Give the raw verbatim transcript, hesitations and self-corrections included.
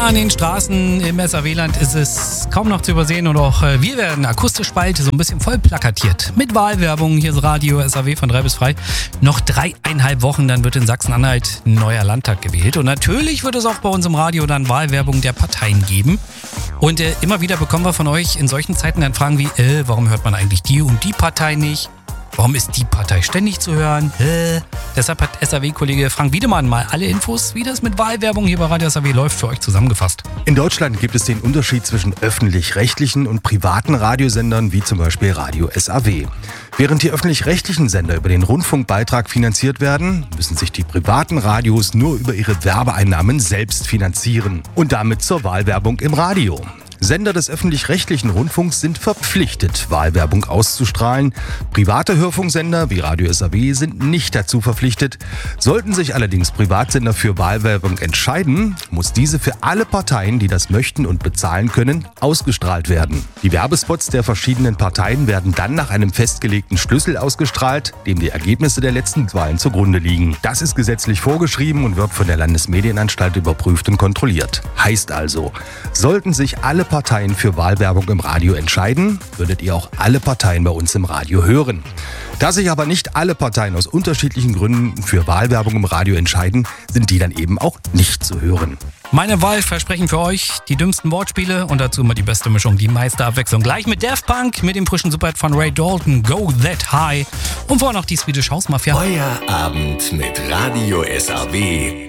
Ja, an den Straßen im S A W-Land ist es kaum noch zu übersehen und auch äh, wir werden akustisch bald so ein bisschen voll plakatiert. Mit Wahlwerbung, hier ist Radio S A W von drei bis frei. Noch dreieinhalb Wochen, dann wird in Sachsen-Anhalt ein neuer Landtag gewählt. Und natürlich wird es auch bei uns im Radio dann Wahlwerbung der Parteien geben. Und äh, immer wieder bekommen wir von euch in solchen Zeiten dann Fragen wie, äh, warum hört man eigentlich die und die Partei nicht? Warum ist die Partei ständig zu hören? Hä? Deshalb hat S A W-Kollege Frank Wiedemann mal alle Infos, wie das mit Wahlwerbung hier bei Radio S A W läuft, für euch zusammengefasst. In Deutschland gibt es den Unterschied zwischen öffentlich-rechtlichen und privaten Radiosendern, wie zum Beispiel Radio S A W. Während die öffentlich-rechtlichen Sender über den Rundfunkbeitrag finanziert werden, müssen sich die privaten Radios nur über ihre Werbeeinnahmen selbst finanzieren und damit zur Wahlwerbung im Radio. Sender des öffentlich-rechtlichen Rundfunks sind verpflichtet, Wahlwerbung auszustrahlen. Private Hörfunksender wie Radio S A W sind nicht dazu verpflichtet. Sollten sich allerdings Privatsender für Wahlwerbung entscheiden, muss diese für alle Parteien, die das möchten und bezahlen können, ausgestrahlt werden. Die Werbespots der verschiedenen Parteien werden dann nach einem festgelegten Schlüssel ausgestrahlt, dem die Ergebnisse der letzten Wahlen zugrunde liegen. Das ist gesetzlich vorgeschrieben und wird von der Landesmedienanstalt überprüft und kontrolliert. Heißt also, sollten sich alle Parteien für Wahlwerbung im Radio entscheiden, würdet ihr auch alle Parteien bei uns im Radio hören. Da sich aber nicht alle Parteien aus unterschiedlichen Gründen für Wahlwerbung im Radio entscheiden, sind die dann eben auch nicht zu hören. Meine Wahlversprechen für euch, die dümmsten Wortspiele und dazu immer die beste Mischung, die meiste Abwechslung. Gleich mit Daft Punk, mit dem frischen Superhit von Ray Dalton, Go That High und vorher noch die Swedish House Mafia. Euer Abend mit Radio S A W.